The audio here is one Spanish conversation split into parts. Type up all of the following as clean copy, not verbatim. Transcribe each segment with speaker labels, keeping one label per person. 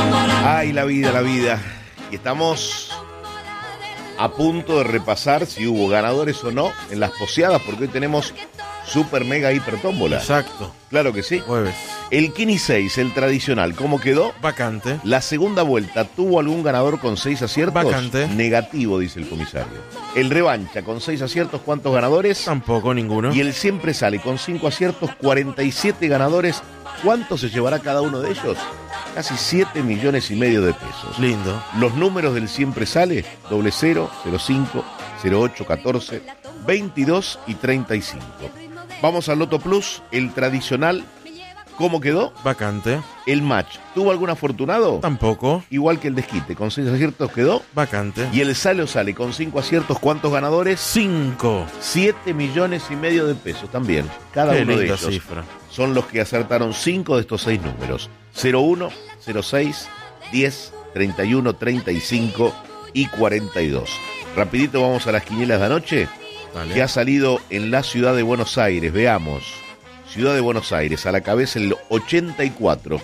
Speaker 1: Ay, la vida, la vida. Y estamos a punto de repasar si hubo ganadores o no en las poseadas, porque hoy tenemos super mega hiper tómbola.
Speaker 2: Exacto.
Speaker 1: Claro que sí.
Speaker 2: Jueves.
Speaker 1: El Kini 6, el tradicional, ¿cómo quedó?
Speaker 2: Vacante.
Speaker 1: La segunda vuelta, ¿tuvo algún ganador con 6 aciertos?
Speaker 2: Vacante.
Speaker 1: Negativo, dice el comisario. El revancha, con 6 aciertos, ¿cuántos ganadores?
Speaker 2: Tampoco ninguno.
Speaker 1: Y el siempre sale, con 5 aciertos, 47 ganadores. ¿Cuánto se llevará cada uno de ellos? Casi 7,5 millones de pesos.
Speaker 2: Lindo.
Speaker 1: Los números del siempre sale, 00, 05, 08, 14, 22 y 35. Vamos al Loto Plus, el tradicional. ¿Cómo quedó?
Speaker 2: Vacante.
Speaker 1: El match, ¿tuvo algún afortunado?
Speaker 2: Tampoco.
Speaker 1: Igual que el desquite, con 6 aciertos quedó.
Speaker 2: Vacante.
Speaker 1: Y el sale o sale, con 5 aciertos, ¿cuántos ganadores?
Speaker 2: 5.
Speaker 1: 7,5 millones de pesos también. Cada
Speaker 2: Qué
Speaker 1: uno de
Speaker 2: linda
Speaker 1: ellos
Speaker 2: cifra.
Speaker 1: son los que acertaron 5 de estos 6 números. 01, 06, 10, 31, 35 y 42. Rapidito vamos a las quinielas de anoche.
Speaker 2: Vale.
Speaker 1: Que ha salido en la ciudad de Buenos Aires. Veamos. Ciudad de Buenos Aires, a la cabeza el 84,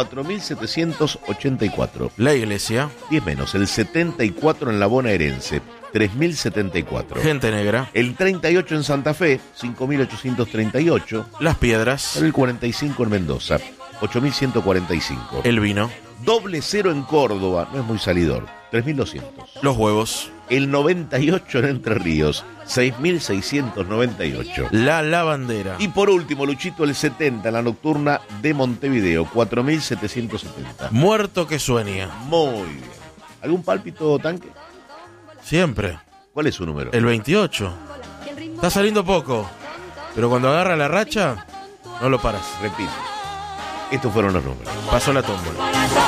Speaker 1: 4.784.
Speaker 2: La iglesia.
Speaker 1: 10 menos, el 74 en la bonaerense, 3.074.
Speaker 2: Gente negra.
Speaker 1: El 38 en Santa Fe, 5.838.
Speaker 2: Las piedras.
Speaker 1: El 45 en Mendoza, 8.145.
Speaker 2: El vino.
Speaker 1: Doble cero en Córdoba, no es muy salidor, 3.200.
Speaker 2: Los huevos.
Speaker 1: El 98 en Entre Ríos, 6.698.
Speaker 2: La lavandera.
Speaker 1: Y por último, Luchito, el 70 en la nocturna de Montevideo, 4.770.
Speaker 2: Muerto que sueña.
Speaker 1: Muy bien. ¿Algún pálpito, Tanque?
Speaker 2: Siempre.
Speaker 1: ¿Cuál es su número?
Speaker 2: El 28. Está saliendo poco, pero cuando agarra la racha, no lo paras.
Speaker 1: Repite. Estos fueron los números.
Speaker 2: Pasó la tómbola.